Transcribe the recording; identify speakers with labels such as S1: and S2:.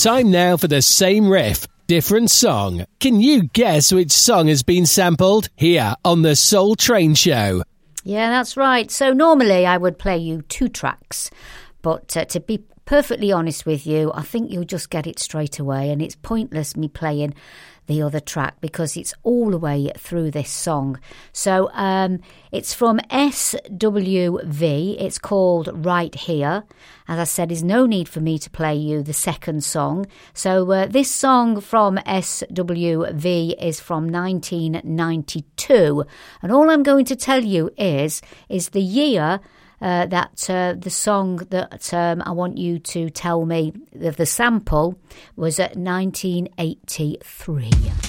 S1: Time now for the same riff, different song. Can you guess which song has been sampled? Here on the Soul Train Show.
S2: Yeah, that's right. So normally I would play you 2 tracks, but to be perfectly honest with you, I think you'll just get it straight away, and it's pointless me playing the other track because it's all the way through this song. So it's from SWV. It's called Right Here. As I said, there's no need for me to play you the second song. So this song from SWV is from 1992, and all I'm going to tell you is the year that the song that I want you to tell me the sample was at 1983.